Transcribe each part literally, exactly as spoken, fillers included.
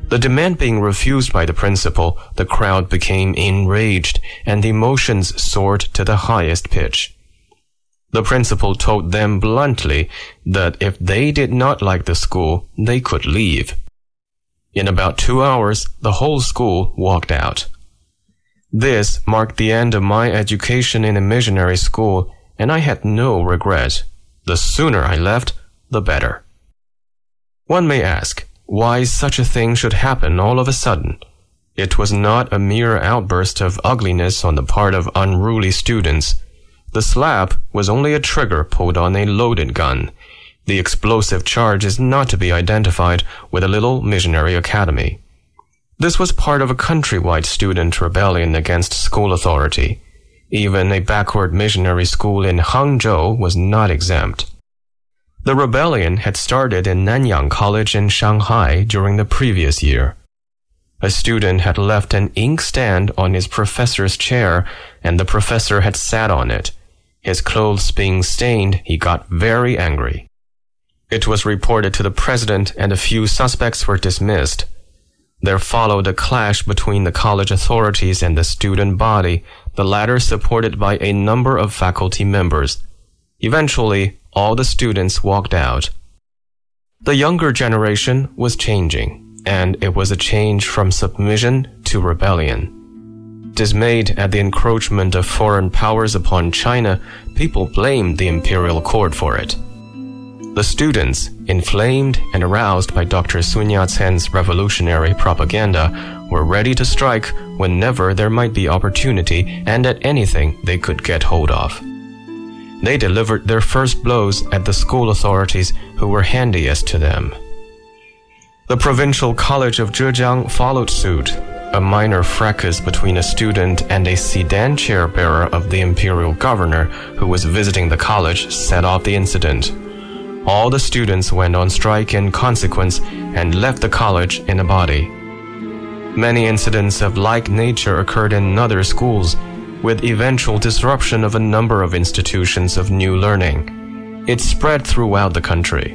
The demand being refused by the principal, the crowd became enraged and emotions soared to the highest pitch. The principal told them bluntly that if they did not like the school, they could leave. In about two hours, the whole school walked out. This marked the end of my education in a missionary school, and I had no regret. The sooner I left, the better. One may ask, why such a thing should happen all of a sudden. It was not a mere outburst of ugliness on the part of unruly students. The slap was only a trigger pulled on a loaded gun. The explosive charge is not to be identified with a little missionary academy. This was part of a countrywide student rebellion against school authority. Even a backward missionary school in Hangzhou was not exempt. The rebellion had started in Nanyang College in Shanghai during the previous year. A student had left an inkstand on his professor's chair, and the professor had sat on it. His clothes being stained, he got very angry. It was reported to the president, and a few suspects were dismissed. There followed a clash between the college authorities and the student body, the latter supported by a number of faculty members. Eventually, all the students walked out. The younger generation was changing, and it was a change from submission to rebellion. Dismayed at the encroachment of foreign powers upon China, people blamed the imperial court for it. The students, inflamed and aroused by Doctor Sun Yat-sen's revolutionary propaganda, were ready to strike whenever there might be opportunity and at anything they could get hold of. They delivered their first blows at the school authorities who were handiest to them. The Provincial College of Zhejiang followed suit. A minor fracas between a student and a sedan chair bearer of the imperial governor who was visiting the college set off the incident. All the students went on strike in consequence and left the college in a body. Many incidents of like nature occurred in other schools, with eventual disruption of a number of institutions of new learning. It spread throughout the country.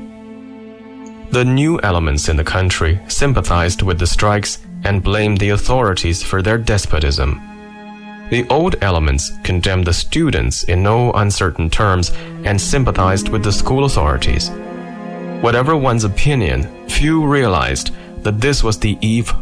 The new elements in the country sympathized with the strikes and blamed the authorities for their despotism. The old elements condemned the students in no uncertain terms and sympathized with the school authorities. Whatever one's opinion, few realized that this was the eve